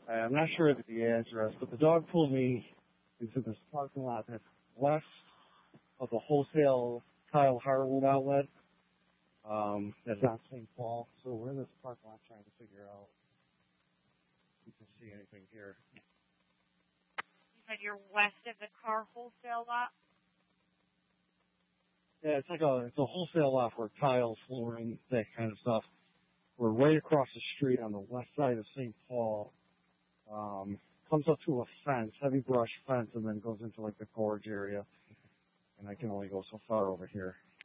I'm not sure of the address, but the dog pulled me into this parking lot that's west of the wholesale tile hardwood outlet. That's not St. Paul. So we're in this parking lot trying to figure out if we can see anything here. You said you're west of the car wholesale lot? Yeah, it's a wholesale lot for tiles, flooring, that kind of stuff. We're right across the street on the west side of St. Paul. Comes up to a fence, heavy brush fence, and then goes into like the gorge area. And I can only go so far over here.